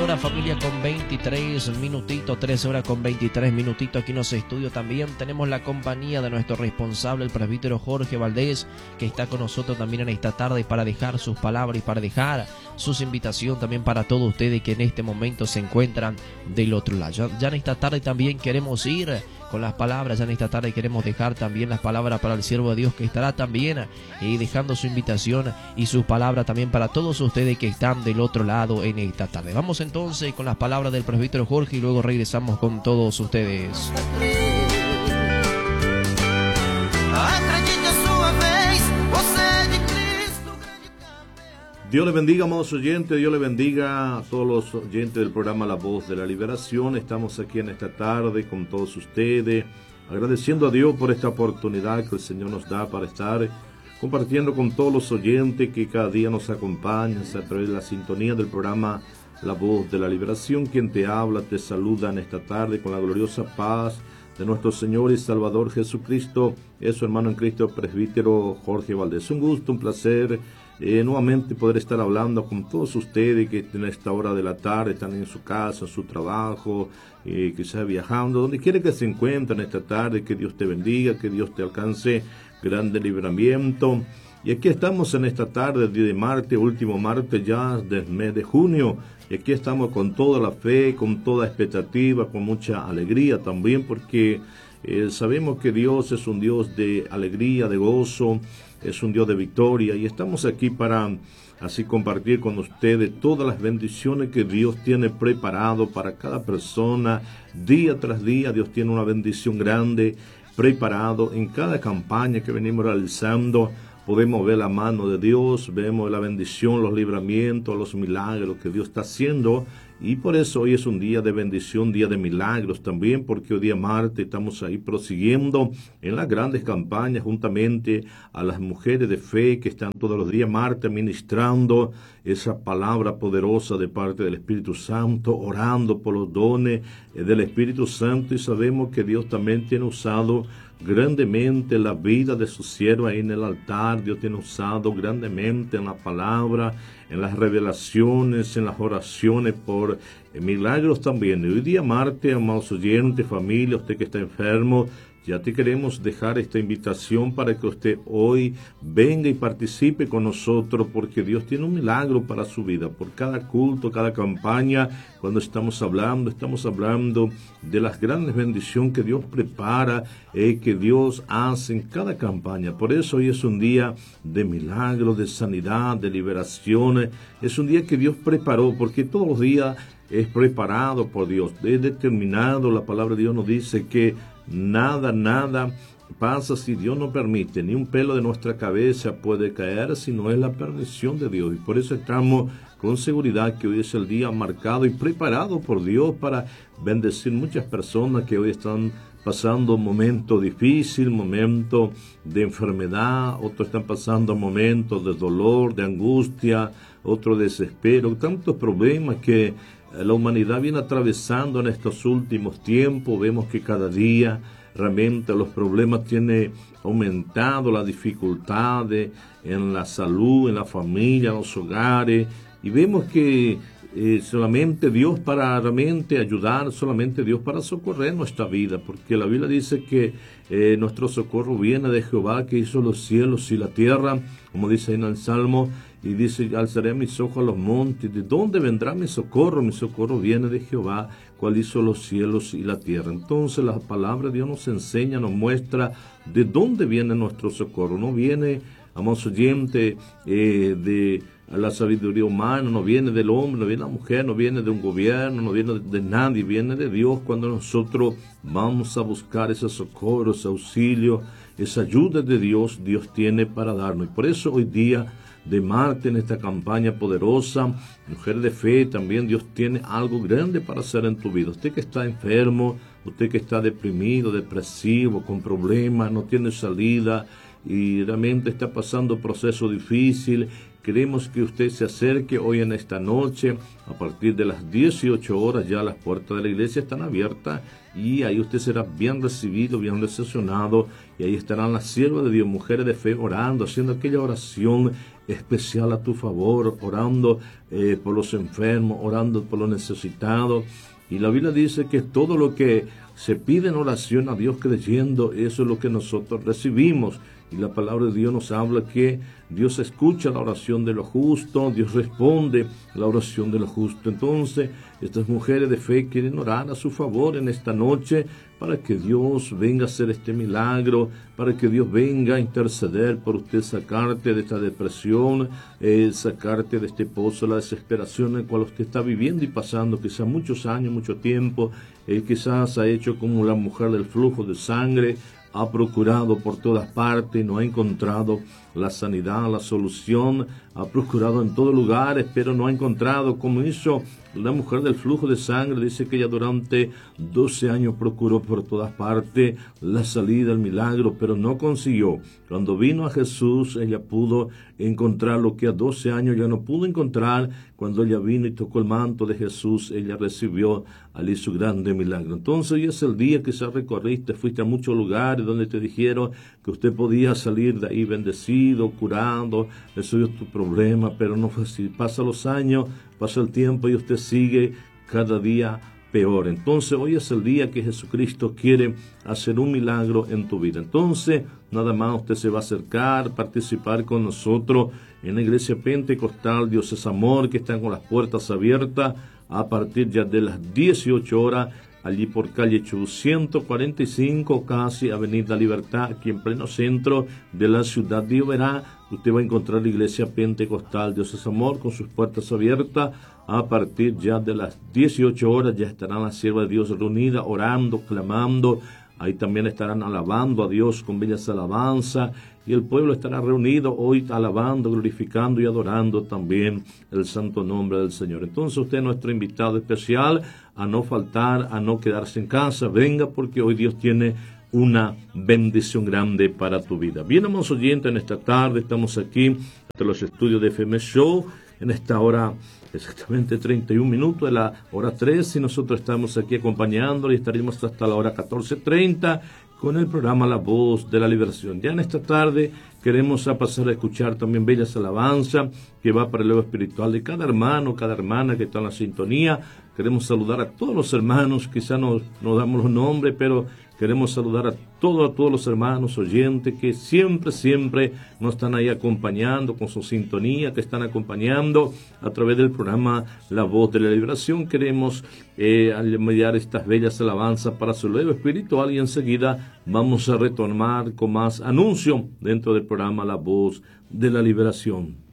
horas, familia, con 23 minutitos, 13 horas con 23 minutitos aquí en los estudios. También tenemos la compañía de nuestro responsable, el presbítero Jorge Valdés, que está con nosotros también en esta tarde para dejar sus palabras y para dejar sus invitaciones también para todos ustedes que en este momento se encuentran del otro lado. Ya en esta tarde también queremos ir con las palabras, ya en esta tarde queremos dejar también las palabras para el siervo de Dios que estará también dejando su invitación y sus palabras también para todos ustedes que están del otro lado en esta tarde. Vamos entonces con las palabras del presbítero Jorge y luego regresamos con todos ustedes. Dios le bendiga, amados oyentes, Dios le bendiga a todos los oyentes del programa La Voz de la Liberación. Estamos aquí en esta tarde con todos ustedes, agradeciendo a Dios por esta oportunidad que el Señor nos da para estar compartiendo con todos los oyentes que cada día nos acompañan a través de la sintonía del programa La Voz de la Liberación. Quien te habla, te saluda en esta tarde con la gloriosa paz de nuestro Señor y Salvador Jesucristo. Es su hermano en Cristo, presbítero Jorge Valdés. Un gusto, un placer nuevamente poder estar hablando con todos ustedes que en esta hora de la tarde están en su casa, en su trabajo, quizás viajando, donde quiera que se encuentren esta tarde. Que Dios te bendiga, que Dios te alcance grande libramiento. Y aquí estamos en esta tarde, el día de martes, último martes ya del mes de junio. Y aquí estamos con toda la fe, con toda expectativa, con mucha alegría también, porque sabemos que Dios es un Dios de alegría, de gozo, es un Dios de victoria. Y estamos aquí para así compartir con ustedes todas las bendiciones que Dios tiene preparado para cada persona. Día tras día Dios tiene una bendición grande preparado en cada campaña que venimos realizando. Podemos ver la mano de Dios, vemos la bendición, los libramientos, los milagros que Dios está haciendo. Y por eso hoy es un día de bendición, día de milagros también, porque hoy día martes estamos ahí prosiguiendo en las grandes campañas juntamente a las mujeres de fe que están todos los días martes ministrando esa palabra poderosa de parte del Espíritu Santo, orando por los dones del Espíritu Santo. Y sabemos que Dios también tiene usado grandemente la vida de su siervo ahí en el altar. Dios tiene usado grandemente en la palabra, en las revelaciones, en las oraciones por milagros también. Y hoy día martes, amados oyentes, familia, usted que está enfermo, ya te queremos dejar esta invitación para que usted hoy venga y participe con nosotros, porque Dios tiene un milagro para su vida. Por cada culto, cada campaña, cuando estamos hablando de las grandes bendiciones que Dios prepara, que Dios hace en cada campaña. Por eso hoy es un día de milagros, de sanidad, de liberaciones. Es un día que Dios preparó, porque todos los días es preparado por Dios, es determinado. La palabra de Dios nos dice que nada pasa si Dios no permite. Ni un pelo de nuestra cabeza puede caer si no es la permisión de Dios. Y por eso estamos con seguridad que hoy es el día marcado y preparado por Dios para bendecir muchas personas que hoy están pasando momentos difíciles, momentos de enfermedad. Otros están pasando momentos de dolor, de angustia, otro desespero, tantos problemas que la humanidad viene atravesando en estos últimos tiempos. Vemos que cada día realmente los problemas tienen aumentado, las dificultades en la salud, en la familia, en los hogares. Y vemos que solamente Dios para realmente ayudar, solamente Dios para socorrer nuestra vida, porque la Biblia dice que nuestro socorro viene de Jehová, que hizo los cielos y la tierra, como dice en el Salmo. Y dice: alzaré mis ojos a los montes, ¿de dónde vendrá mi socorro? Mi socorro viene de Jehová, cual hizo los cielos y la tierra. Entonces la palabra de Dios nos enseña, nos muestra de dónde viene nuestro socorro. No viene, amados oyentes, de la sabiduría humana, no viene del hombre, no viene de la mujer, no viene de un gobierno, no viene de nadie, viene de Dios. Cuando nosotros vamos a buscar ese socorro, ese auxilio, esa ayuda de Dios, Dios tiene para darnos. Y por eso hoy día de martes, en esta campaña poderosa, mujer de fe, también Dios tiene algo grande para hacer en tu vida. Usted que está enfermo, usted que está deprimido, depresivo, con problemas, no tiene salida y realmente está pasando un proceso difícil, Queremos que usted se acerque hoy en esta noche, a partir de las 18 horas ya las puertas de la iglesia están abiertas y ahí usted será bien recibido, bien recepcionado, y ahí estarán las siervas de Dios, mujeres de fe, orando, haciendo aquella oración especial a tu favor, orando por los enfermos, orando por los necesitados. Y la Biblia dice que todo lo que se pide en oración a Dios creyendo, eso es lo que nosotros recibimos. Y la palabra de Dios nos habla que Dios escucha la oración de los justos, Dios responde a la oración de los justos. Entonces, estas mujeres de fe quieren orar a su favor en esta noche para que Dios venga a hacer este milagro, para que Dios venga a interceder por usted, sacarte de esta depresión, sacarte de este pozo de la desesperación en el cual usted está viviendo y pasando quizás muchos años, mucho tiempo. Quizás ha hecho como la mujer del flujo de sangre, ha procurado por todas partes, no ha encontrado la sanidad, la solución, ha procurado en todos lugares, pero no ha encontrado, como hizo la mujer del flujo de sangre. Dice que ella durante 12 años procuró por todas partes la salida, el milagro, pero no consiguió. Cuando vino a Jesús, ella pudo encontrar lo que a 12 años ya no pudo encontrar. Cuando ella vino y tocó el manto de Jesús, ella recibió allí su grande milagro. Entonces hoy es el día que ya recorriste, fuiste a muchos lugares donde te dijeron que usted podía salir de ahí bendecido, curado, eso es tu problema, pero no fue así. Pasa los años, pasa el tiempo y usted sigue cada día peor. Entonces hoy es el día que Jesucristo quiere hacer un milagro en tu vida. Entonces nada más usted se va a acercar, participar con nosotros en la iglesia pentecostal Dios es Amor, que están con las puertas abiertas a partir ya de las 18 horas, allí por calle Chu 145, casi Avenida Libertad, aquí en pleno centro de la ciudad de Oberá. Usted va a encontrar la iglesia pentecostal Dios es Amor con sus puertas abiertas. A partir ya de las 18 horas ya estarán las siervas de Dios reunidas, orando, clamando. Ahí también estarán alabando a Dios con bellas alabanzas. Y el pueblo estará reunido hoy alabando, glorificando y adorando también el santo nombre del Señor. Entonces usted es nuestro invitado especial a no faltar, a no quedarse en casa. Venga, porque hoy Dios tiene una bendición grande para tu vida. Bien, amados oyentes, en esta tarde estamos aquí ante los estudios de FM Show, en esta hora exactamente 31 minutos de la hora 3, y nosotros estamos aquí acompañándole y estaremos hasta la hora 14:30 con el programa La Voz de la Liberación. Ya en esta tarde queremos pasar a escuchar también bellas alabanzas que va para el lado espiritual de cada hermano, cada hermana que está en la sintonía. Queremos saludar a todos los hermanos, quizá no damos los nombres, pero queremos saludar a todos los hermanos oyentes que siempre nos están ahí acompañando con su sintonía, que están acompañando a través del programa La Voz de la Liberación. Queremos mediar estas bellas alabanzas para su lado espiritual, y enseguida vamos a retomar con más anuncio dentro del programa La Voz de la Liberación.